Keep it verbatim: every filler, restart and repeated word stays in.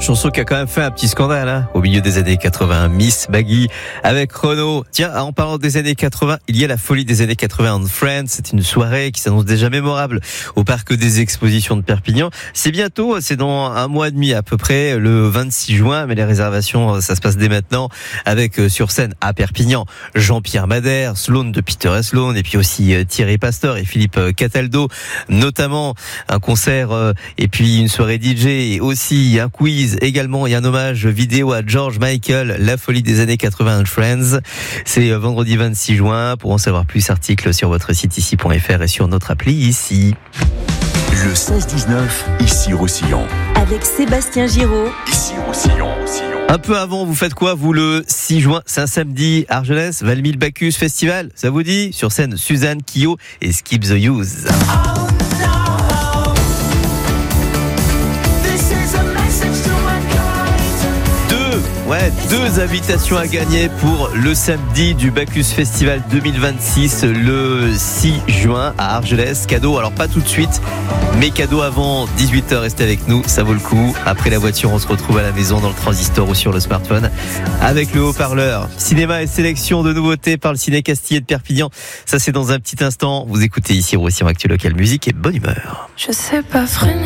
Chanson qui a quand même fait un petit scandale hein, au milieu des années quatre-vingts. Miss Maggie avec Renaud. Tiens, en parlant des années quatre-vingts, il y a la folie des années quatre-vingts en France. C'est une soirée qui s'annonce déjà mémorable au parc des expositions de Perpignan. C'est bientôt, c'est dans un mois et demi à peu près, le vingt-six juin. Mais les réservations, ça se passe dès maintenant avec sur scène à Perpignan Jean-Pierre Madère, Sloan de Peter et Sloan, et puis aussi Thierry Pastor et Philippe Cataldo, notamment un concert et puis une soirée D J et aussi un quiz également et un hommage vidéo à George Michael, la folie des années quatre-vingts and Friends. C'est vendredi vingt-six juin. Pour en savoir plus, article sur votre site ici point f r et sur notre appli ici. Le seize dix-neuf, ici Roussillon. Avec Sébastien Giraud. Ici Roussillon, Roussillon. Un peu avant, vous faites quoi, vous, le six juin? C'est un samedi, Argelès, Valmille Bacchus Festival. Ça vous dit? Sur scène, Suzanne, Kyo et Skip the Use. Ouais, deux invitations à gagner pour le samedi du Bacchus Festival deux mille vingt-six, le six juin à Argelès. Cadeau, alors pas tout de suite, mais cadeau avant dix-huit heures. Restez avec nous, ça vaut le coup. Après la voiture, on se retrouve à la maison, dans le transistor ou sur le smartphone avec le haut-parleur. Cinéma et sélection de nouveautés par le Ciné Castillé de Perpignan. Ça, c'est dans un petit instant. Vous écoutez ici Roussillon Actu Local Musique et bonne humeur. Je sais pas freiner.